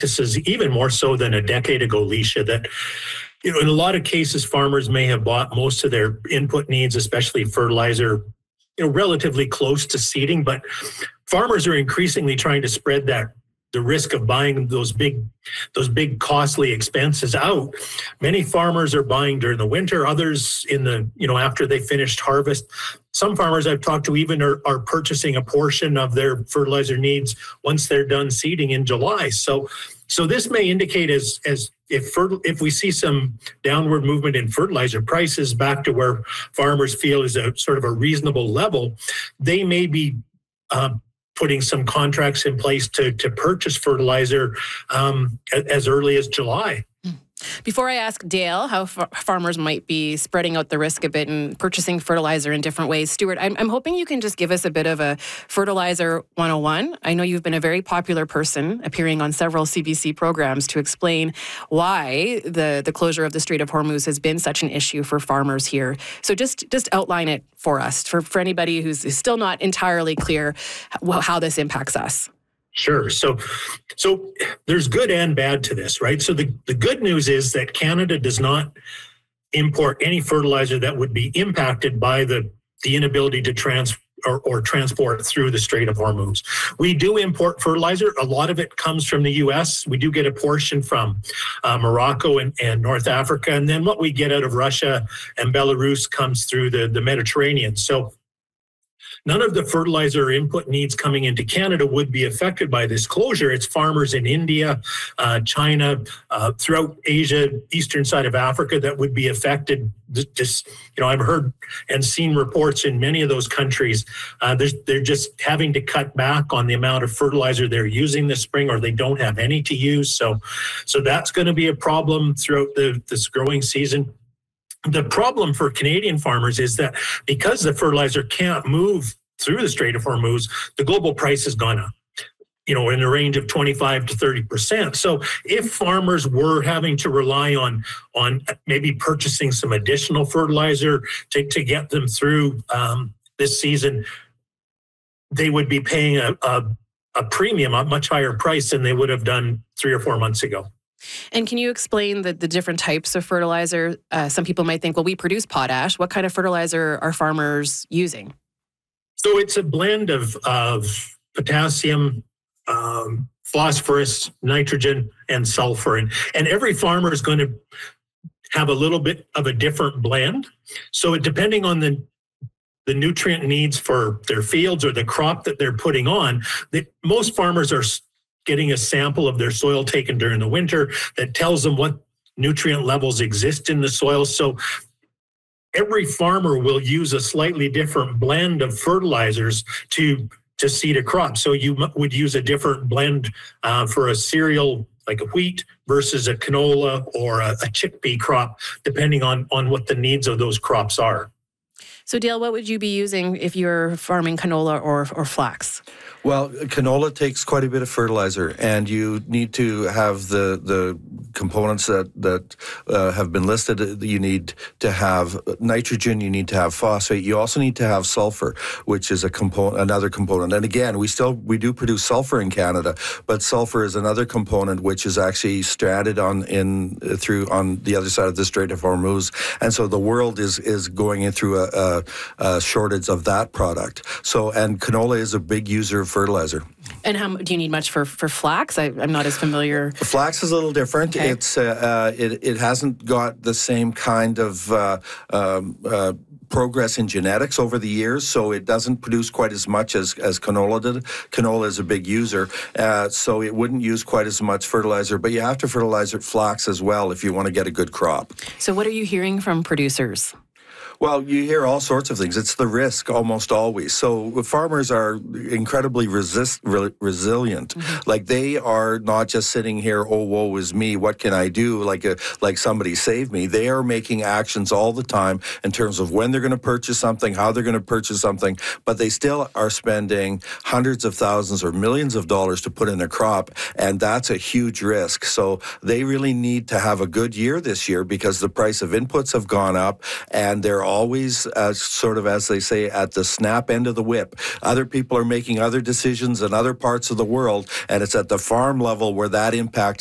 practices, even more so than a decade ago, Leisha, that in a lot of cases, farmers may have bought most of their input needs, especially fertilizer, relatively close to seeding, but farmers are increasingly trying to spread the risk of buying those big costly expenses out. Many farmers are buying during the winter, others after they finished harvest. Some farmers I've talked to even are purchasing a portion of their fertilizer needs once they're done seeding in July. So this may indicate as if we see some downward movement in fertilizer prices back to where farmers feel is a sort of a reasonable level, they may be putting some contracts in place to purchase fertilizer as early as July. Before I ask Dale how farmers might be spreading out the risk a bit and purchasing fertilizer in different ways, Stuart, I'm hoping you can just give us a bit of a fertilizer 101. I know you've been a very popular person appearing on several CBC programs to explain why the closure of the Strait of Hormuz has been such an issue for farmers here. So just outline it for us, for anybody who's still not entirely clear how this impacts us. Sure. So there's good and bad to this, right? So the good news is that Canada does not import any fertilizer that would be impacted by the inability to transport through the Strait of Hormuz. We do import fertilizer. A lot of it comes from the U.S. We do get a portion from Morocco and North Africa. And then what we get out of Russia and Belarus comes through the Mediterranean. So none of the fertilizer input needs coming into Canada would be affected by this closure. It's farmers in India, China, throughout Asia, eastern side of Africa that would be affected. I've heard and seen reports in many of those countries. They're just having to cut back on the amount of fertilizer they're using this spring, or they don't have any to use. So that's going to be a problem throughout this growing season. The problem for Canadian farmers is that because the fertilizer can't move through the Strait of Hormuz, the global price has gone up, in the range of 25 to 30%. So if farmers were having to rely on maybe purchasing some additional fertilizer to get them through this season, they would be paying a premium, a much higher price than they would have done 3 or 4 months ago. And can you explain the different types of fertilizer? Some people might think, well, we produce potash. What kind of fertilizer are farmers using? So it's a blend of potassium, phosphorus, nitrogen, and sulfur. And every farmer is going to have a little bit of a different blend. So depending on the nutrient needs for their fields or the crop that they're putting on, most farmers are getting a sample of their soil taken during the winter that tells them what nutrient levels exist in the soil. So every farmer will use a slightly different blend of fertilizers to seed a crop. So you would use a different blend for a cereal like a wheat versus a canola or a chickpea crop, depending on what the needs of those crops are. So Dale, what would you be using if you're farming canola or flax? Well, canola takes quite a bit of fertilizer, and you need to have the components that have been listed. You need to have nitrogen, you need to have phosphate, you also need to have sulfur, which is another component. And again, we do produce sulfur in Canada, but sulfur is another component which is actually stranded on the other side of the Strait of Hormuz, and so the world is going in through a shortage of that product. So, and canola is a big user of fertilizer. And how do you need much for flax? I'm not as familiar. Flax is a little different. Okay. It's it hasn't got the same kind of progress in genetics over the years, so it doesn't produce quite as much as canola did. Canola is a big user, so it wouldn't use quite as much fertilizer, but you have to fertilize flax as well if you want to get a good crop. So what are you hearing from producers? Well, you hear all sorts of things. It's the risk almost always. So farmers are incredibly resilient. Mm-hmm. Like they are not just sitting here, oh, woe is me, what can I do? Like somebody save me. They are making actions all the time in terms of when they're going to purchase something, how they're going to purchase something, but they still are spending hundreds of thousands or millions of dollars to put in a crop, and that's a huge risk. So they really need to have a good year this year because the price of inputs have gone up, and they're always, sort of as they say, at the snap end of the whip. Other people are making other decisions in other parts of the world, and it's at the farm level where that impact